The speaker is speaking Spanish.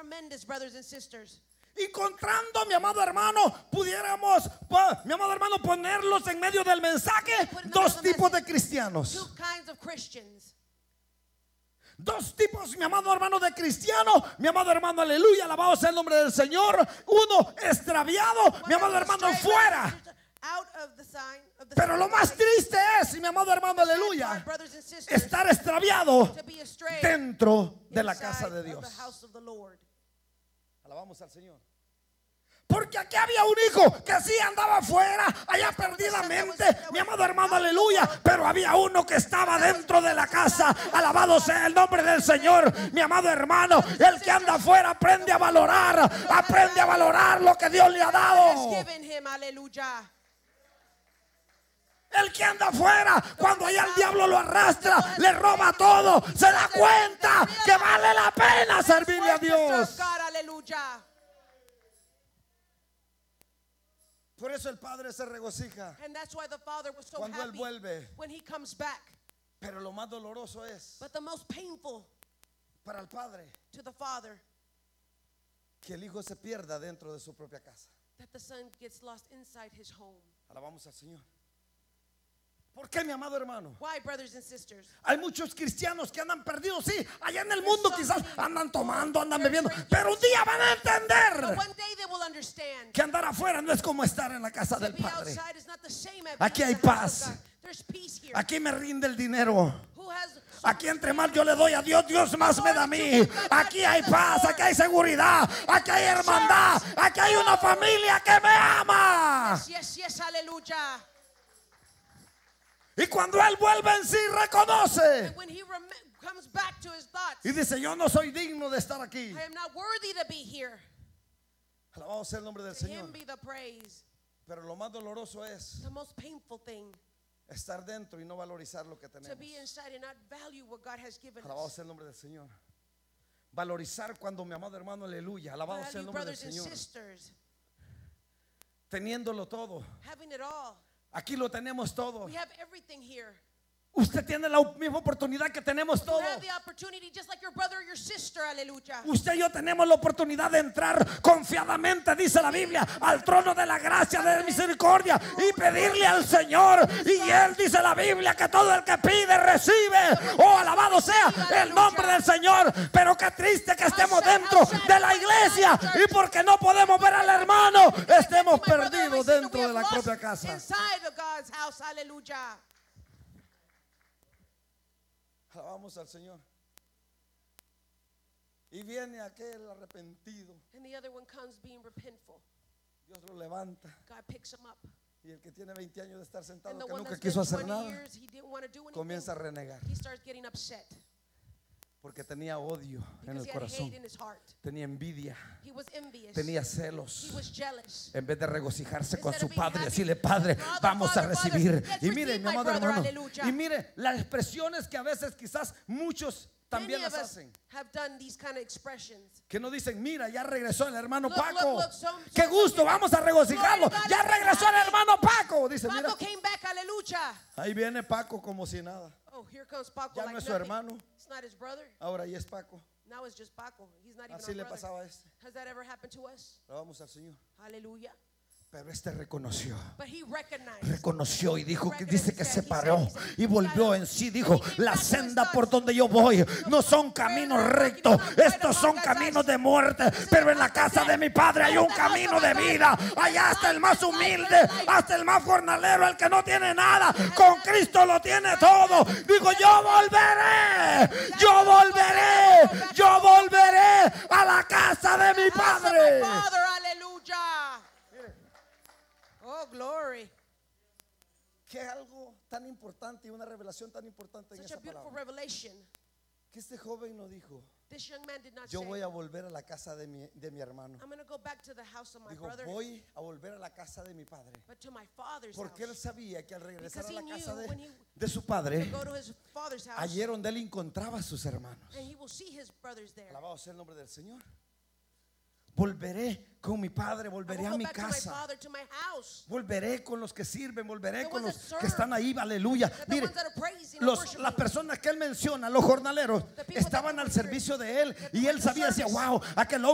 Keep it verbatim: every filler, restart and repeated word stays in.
tremendous, brothers and sisters. Encontrando, mi amado hermano, pudiéramos, mi amado hermano, ponerlos en medio del mensaje. Dos tipos de cristianos. Two kinds of Christians. Dos tipos, mi amado hermano, de cristiano. Mi amado hermano, aleluya, alabado sea el nombre del Señor. Uno extraviado, mi amado hermano, fuera. Pero lo más triste es, mi amado hermano, aleluya, estar extraviado dentro de la casa de Dios. Alabamos al Señor. Porque aquí había un hijo que sí andaba afuera, allá perdidamente, mi amado hermano, aleluya. Pero había uno que estaba dentro de la casa. Alabado sea el nombre del Señor, mi amado hermano. El que anda afuera aprende a valorar, aprende a valorar lo que Dios le ha dado. El que anda afuera, cuando allá el diablo lo arrastra, le roba todo, se da cuenta que vale la pena servirle a Dios. Por eso el Padre se regocija cuando Él vuelve. Pero lo más doloroso es para el Padre que el Hijo se pierda dentro de su propia casa. Alabamos al Señor. ¿Por qué, mi amado hermano? Why, brothers and sisters? Hay muchos cristianos que andan perdidos. Sí, allá en el mundo quizás andan tomando, andan bebiendo, pero un día van a entender que andar afuera no es como estar en la casa del Padre. Aquí hay paz. Aquí me rinde el dinero. Aquí entre más yo le doy a Dios, Dios más me da a mí. Aquí hay paz, aquí hay seguridad, aquí hay hermandad, aquí hay una familia que me ama. Yes, yes, aleluya. Y cuando Él vuelve en sí, reconoce when he rem- comes back to his thoughts, y dice: yo no soy digno de estar aquí. I am not worthy to be here. Alabado sea el nombre del To Señor. him be the praise. Pero lo más doloroso es The most painful thing, estar dentro y no valorizar lo que to tenemos. be inside and not value what God has given Alabado us. sea el nombre del Señor. Valorizar cuando, mi amado hermano, aleluya, alabado sea el Value, nombre del brothers and Señor, sisters, teniéndolo todo. having it all. Aquí lo tenemos todo. We have everything here. Usted tiene la misma oportunidad que tenemos You todo. have the opportunity just like your brother or your sister, aleluya. Usted y yo tenemos la oportunidad de entrar confiadamente, dice la Biblia, al trono de la gracia, de misericordia, y pedirle al Señor. Y Él, dice la Biblia, que todo el que pide recibe. Oh, alabado sea el nombre del Señor. Pero qué triste que estemos dentro de la iglesia y porque no podemos ver al hermano, estemos perdidos dentro de la propia casa. Inside of God's house, aleluya. Alabamos al Señor. Y viene aquel arrepentido. And the other one comes being repentful. Dios lo levanta. God picks him up. Y el que tiene veinte años de estar sentado, And the que one nunca that's quiso been hacer twenty nada, years, he didn't want to do anything. comienza a renegar. He starts getting upset Porque tenía odio en because el he had corazón. hate in his heart. Tenía envidia. He was envious. Tenía He celos. was jealous. En vez de regocijarse con Instead su of being padre, happy, decirle: Padre, Father, vamos a Father, recibir. Father, let's Y mire, receive mi my amado brother, hermano, aleluya. y mire las expresiones que a veces quizás muchos también Many of las us hacen. have done these kind of expressions. Que no dicen: mira, ya regresó el hermano Look, Paco. look, look, so- Qué so- gusto, vamos a regocijarlo. Glory to God, Ya let's be regresó el happy. hermano Paco. Dice: mira, Paco came back, aleluya. ahí viene Paco como si nada. Oh, here comes Paco Ya like no es su nothing. hermano, It's not his brother. ahora ya es Paco. Now it's just Paco. He's not even Así our le brother. pasaba a este. Has that ever happened to us? Vamos al Señor. Hallelujah. Pero este reconoció. But he recognized. Reconoció y dijo que dice que se paró y volvió en sí. Dijo: la senda por donde yo voy no son caminos rectos, estos son caminos de muerte. Pero en la casa de mi padre hay un camino de vida. Allá hasta el más humilde, hasta el más jornalero, el que no tiene nada, con Cristo lo tiene todo. Digo: yo volveré, yo volveré, yo volveré a la casa de mi padre. Father, hallelujah. Oh, glory. Que algo tan importante y una revelación tan importante en Such esa a beautiful palabra. revelation. Que este joven no dijo: This young man did not yo say, voy a volver a la casa de mi, de mi hermano. I'm going to go back to the house of my Dijo: brother, voy a volver a la casa de mi padre. but to my father's Porque él house. sabía que al regresar Because a he la casa knew when de, he de su To padre, go to his father's house, ayer donde él encontraba a sus hermanos. and he will see his brothers there. Alabado sea el nombre del Señor. Volveré con mi padre, I volveré will a go mi back to my casa. father, to my house. Volveré con los que sirven, volveré The con ones los that que serve. están ahí, aleluya. The Mire, ones that are praising and los, worshiping. las personas que él menciona, los jornaleros, The people estaban that al were servicio de él that y were él in sabía, decía: service. wow, aquel hombre